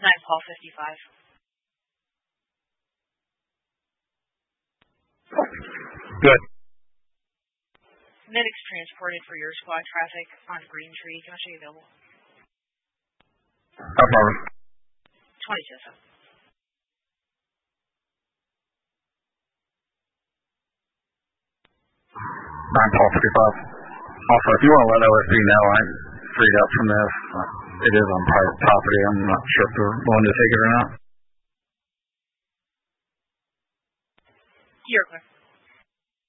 9 Paul 55. Good. Medics transported for your squad traffic on Green Tree. Can I show you available? Affirmative. 22. 9 Paul 55. Also, if you want to let OSB know, I'm freed up from this. It is on private property. I'm not sure if they're willing to take it or not. You're clear.